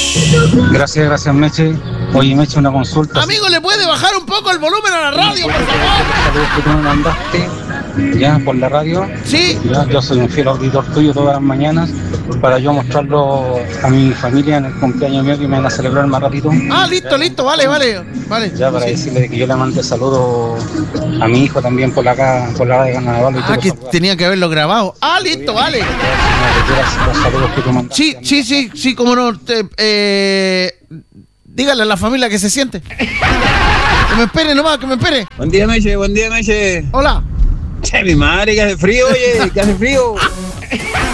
Gracias, Meche. Oye, Meche, una consulta. Amigo, ¿le puede bajar un poco el volumen a la radio, por favor? Saludos que tú me mandaste, ya, por la radio. Sí. Ya, yo soy un fiel auditor tuyo todas las mañanas para yo mostrarlo a mi familia en el cumpleaños mío que me van a celebrar más ratito. Ah, listo, vale. Ya, para decirle que yo le mandé saludos a mi hijo también por la radio de Carnaval. Ah, que tenía que haberlo grabado. Ah, listo, vale. Los saludos que tú mandaste. Sí, cómo no. Dígale a la familia que se siente. Que me espere nomás, que me espere. Buen día, Meche. Hola. Che, mi madre, que hace frío, oye, que hace frío.